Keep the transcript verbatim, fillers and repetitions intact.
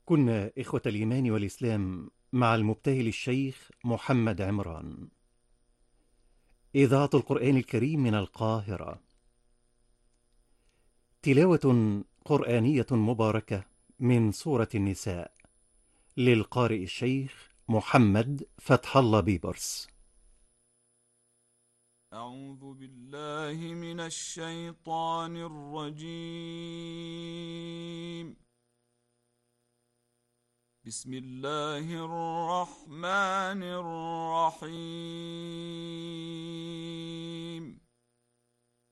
كنا إخوة الإيمان والإسلام مع المبتهل الشيخ محمد عمران. إذاعة القرآن الكريم من القاهرة. تلاوة قرآنية مباركة من سورة النساء للقارئ الشيخ محمد فتح الله بيبرس. أعوذ بالله من الشيطان الرجيم. بسم الله الرحمن الرحيم.